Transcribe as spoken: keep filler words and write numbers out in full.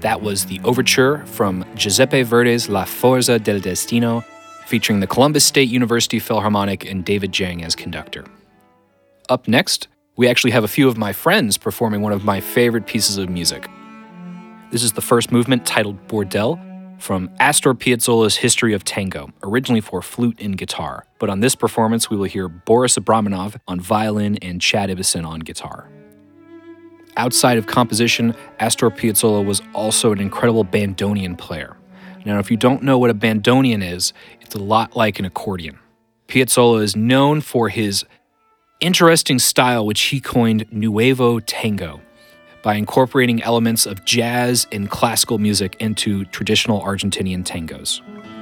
That was the overture from Giuseppe Verdi's La Forza del Destino, featuring the Columbus State University Philharmonic and David Jang as conductor. Up next, we actually have a few of my friends performing one of my favorite pieces of music. This is the first movement, titled Bordel, from Astor Piazzolla's History of Tango, originally for flute and guitar. But on this performance, we will hear Boris Abramonov on violin and Chad Ibison on guitar. Outside of composition, Astor Piazzolla was also an incredible bandoneon player. Now, if you don't know what a bandoneon is, it's a lot like an accordion. Piazzolla is known for his interesting style, which he coined Nuevo Tango, by incorporating elements of jazz and classical music into traditional Argentinian tangos.